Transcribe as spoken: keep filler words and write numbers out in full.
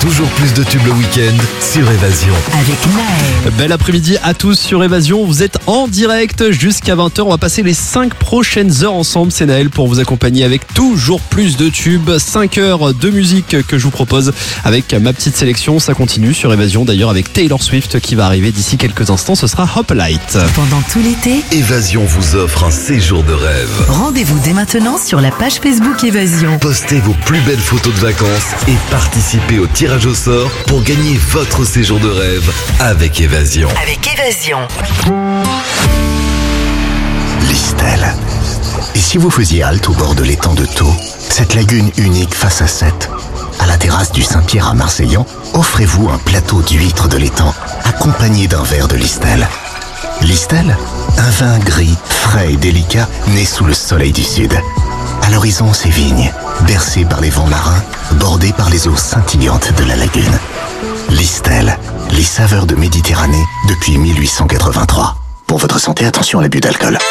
Toujours plus de tubes le week-end sur Évasion. Avec Naël. Bel après-midi à tous sur Évasion. Vous êtes en direct jusqu'à vingt heures. On va passer les cinq prochaines heures ensemble. C'est Naël pour vous accompagner avec toujours plus de tubes. cinq heures de musique que je vous propose avec ma petite sélection. Ça continue sur Évasion d'ailleurs avec Taylor Swift qui va arriver d'ici quelques instants. Ce sera Hoplite. Pendant tout l'été, Évasion vous offre un séjour de rêve. rendez-vous dès maintenant sur la page Facebook Évasion. Postez vos plus belles photos de vacances et participez au tirage au sort pour gagner votre séjour de rêve avec Évasion. Avec Évasion. Listel. Et si vous faisiez halte au bord de l'étang de Thau, cette lagune unique face à Sète, à la terrasse du Saint-Pierre à Marseillan, offrez-vous un plateau d'huîtres de l'étang, accompagné d'un verre de Listel. Listel, un vin gris, frais et délicat, né sous le soleil du sud. À l'horizon, ses vignes, bercées par les vents marins, bordées par les eaux scintillantes de la lagune. Listel, les saveurs de Méditerranée depuis mille huit cent quatre-vingt-trois. Pour votre santé, attention à l'abus d'alcool.